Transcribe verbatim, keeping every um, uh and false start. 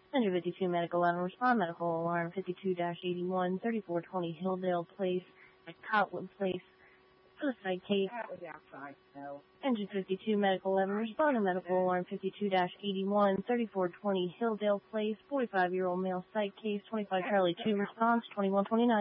Engine fifty-two, medical alarm respond, medical alarm fifty-two eighty-one, thirty-four twenty Hilldale Place, at Cotwood Place, for the site case. That was outside, so. Engine fifty-two, medical eleven respond, and medical alarm fifty-two eighty-one, thirty-four twenty Hilldale Place, forty-five-year-old male site case, twenty-five Charlie two response, twenty-one twenty-nine.